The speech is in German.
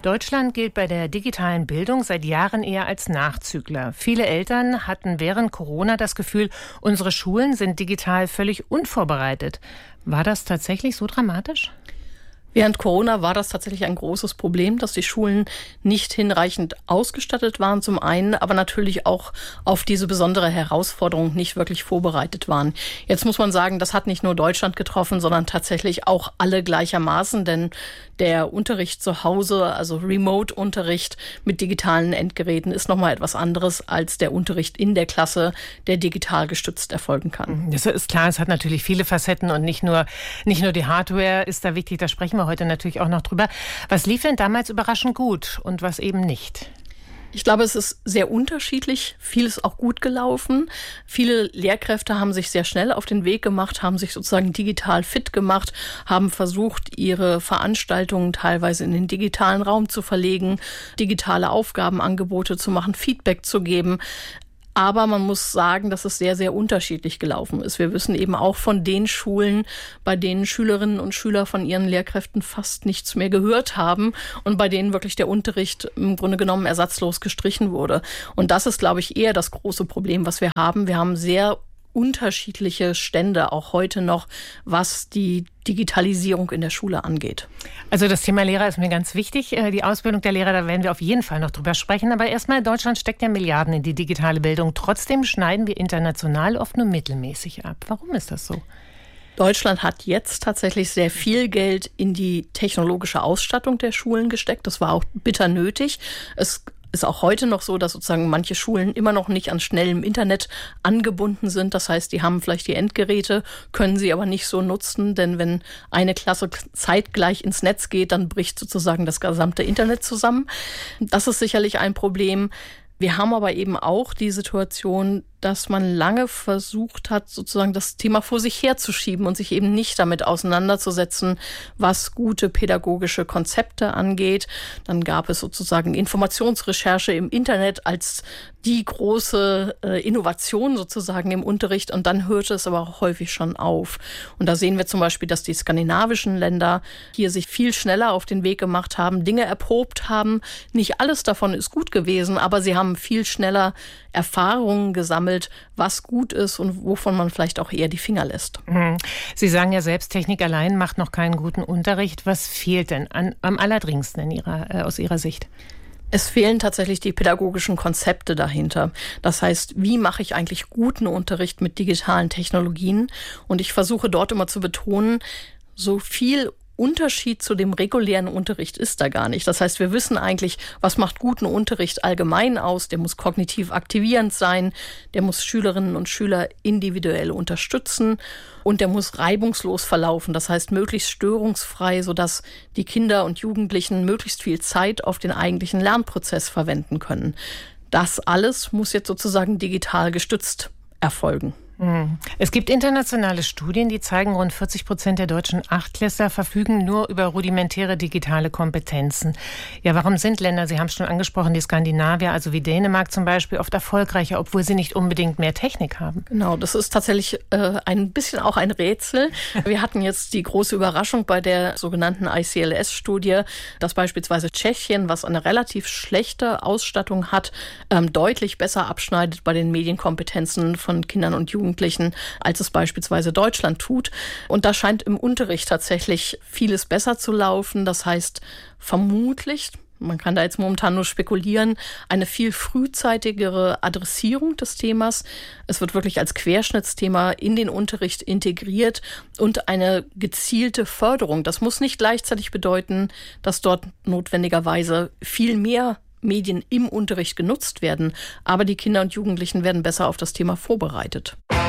Deutschland gilt bei der digitalen Bildung seit Jahren eher als Nachzügler. Viele Eltern hatten während Corona das Gefühl, unsere Schulen sind digital völlig unvorbereitet. War das tatsächlich so dramatisch? Während Corona war das tatsächlich ein großes Problem, dass die Schulen nicht hinreichend ausgestattet waren zum einen, aber natürlich auch auf diese besondere Herausforderung nicht wirklich vorbereitet waren. Jetzt muss man sagen, das hat nicht nur Deutschland getroffen, sondern tatsächlich auch alle gleichermaßen, denn der Unterricht zu Hause, also Remote-Unterricht mit digitalen Endgeräten, ist nochmal etwas anderes als der Unterricht in der Klasse, der digital gestützt erfolgen kann. Das ist klar, es hat natürlich viele Facetten und nicht nur die Hardware ist da wichtig, da sprechen wir heute natürlich auch noch drüber. Was lief denn damals überraschend gut und was eben nicht? Ich glaube, es ist sehr unterschiedlich. Vieles auch gut gelaufen. Viele Lehrkräfte haben sich sehr schnell auf den Weg gemacht, haben sich sozusagen digital fit gemacht, haben versucht, ihre Veranstaltungen teilweise in den digitalen Raum zu verlegen, digitale Aufgabenangebote zu machen, Feedback zu geben. Aber man muss sagen, dass es sehr, sehr unterschiedlich gelaufen ist. Wir wissen eben auch von den Schulen, bei denen Schülerinnen und Schüler von ihren Lehrkräften fast nichts mehr gehört haben und bei denen wirklich der Unterricht im Grunde genommen ersatzlos gestrichen wurde. Und das ist, glaube ich, eher das große Problem, was wir haben. Wir haben sehr unterschiedliche Stände, auch heute noch, was die Digitalisierung in der Schule angeht. Also das Thema Lehrer ist mir ganz wichtig. Die Ausbildung der Lehrer, da werden wir auf jeden Fall noch drüber sprechen. Aber erstmal, Deutschland steckt ja Milliarden in die digitale Bildung. Trotzdem schneiden wir international oft nur mittelmäßig ab. Warum ist das so? Deutschland hat jetzt tatsächlich sehr viel Geld in die technologische Ausstattung der Schulen gesteckt. Das war auch bitter nötig. Es ist auch heute noch so, dass sozusagen manche Schulen immer noch nicht an schnellem Internet angebunden sind. Das heißt, die haben vielleicht die Endgeräte, können sie aber nicht so nutzen, denn wenn eine Klasse zeitgleich ins Netz geht, dann bricht sozusagen das gesamte Internet zusammen. Das ist sicherlich ein Problem. Wir haben aber eben auch die Situation, dass man lange versucht hat, sozusagen das Thema vor sich herzuschieben und sich eben nicht damit auseinanderzusetzen, was gute pädagogische Konzepte angeht. Dann gab es sozusagen Informationsrecherche im Internet als die große Innovation sozusagen im Unterricht und dann hörte es aber auch häufig schon auf. Und da sehen wir zum Beispiel, dass die skandinavischen Länder hier sich viel schneller auf den Weg gemacht haben, Dinge erprobt haben. Nicht alles davon ist gut gewesen, aber sie haben viel schneller Erfahrungen gesammelt, was gut ist und wovon man vielleicht auch eher die Finger lässt. Sie sagen ja selbst, Technik allein macht noch keinen guten Unterricht. Was fehlt denn am allerdringendsten aus Ihrer Sicht? Es fehlen tatsächlich die pädagogischen Konzepte dahinter. Das heißt, wie mache ich eigentlich guten Unterricht mit digitalen Technologien? Und ich versuche dort immer zu betonen, so viel Unterschied zu dem regulären Unterricht ist da gar nicht. Das heißt, wir wissen eigentlich, was macht guten Unterricht allgemein aus. Der muss kognitiv aktivierend sein, der muss Schülerinnen und Schüler individuell unterstützen und der muss reibungslos verlaufen. Das heißt, möglichst störungsfrei, sodass die Kinder und Jugendlichen möglichst viel Zeit auf den eigentlichen Lernprozess verwenden können. Das alles muss jetzt sozusagen digital gestützt erfolgen. Es gibt internationale Studien, die zeigen, rund 40% der deutschen Achtklässler verfügen nur über rudimentäre digitale Kompetenzen. Ja, warum sind Länder, Sie haben es schon angesprochen, die Skandinavier, also wie Dänemark zum Beispiel, oft erfolgreicher, obwohl sie nicht unbedingt mehr Technik haben? Genau, das ist tatsächlich ein bisschen auch ein Rätsel. Wir hatten jetzt die große Überraschung bei der sogenannten ICLS-Studie, dass beispielsweise Tschechien, was eine relativ schlechte Ausstattung hat, deutlich besser abschneidet bei den Medienkompetenzen von Kindern und Jugendlichen, als es beispielsweise Deutschland tut. Und da scheint im Unterricht tatsächlich vieles besser zu laufen. Das heißt, vermutlich, man kann da jetzt momentan nur spekulieren, eine viel frühzeitigere Adressierung des Themas. Es wird wirklich als Querschnittsthema in den Unterricht integriert und eine gezielte Förderung. Das muss nicht gleichzeitig bedeuten, dass dort notwendigerweise viel mehr Medien im Unterricht genutzt werden, aber die Kinder und Jugendlichen werden besser auf das Thema vorbereitet.